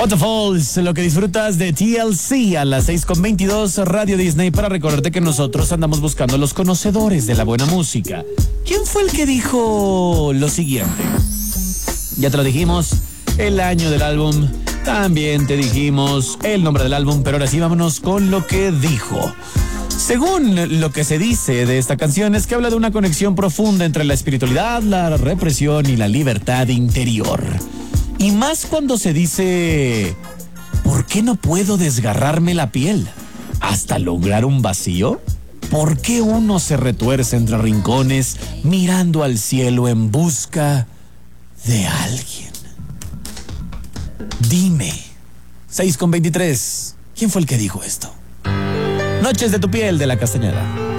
Waterfalls, lo que disfrutas de TLC a las 6:22 Radio Disney, para recordarte que nosotros andamos buscando a los conocedores de la buena música. ¿Quién fue el que dijo lo siguiente? Ya te lo dijimos, el año del álbum, también te dijimos el nombre del álbum, pero ahora sí vámonos con lo que dijo. Según lo que se dice de esta canción, es que habla de una conexión profunda entre la espiritualidad, la represión y la libertad interior. Y más cuando se dice, ¿por qué no puedo desgarrarme la piel hasta lograr un vacío? ¿Por qué uno se retuerce entre rincones mirando al cielo en busca de alguien? Dime. 6:23. ¿Quién fue el que dijo esto? Noches de tu piel, de La Castañeda.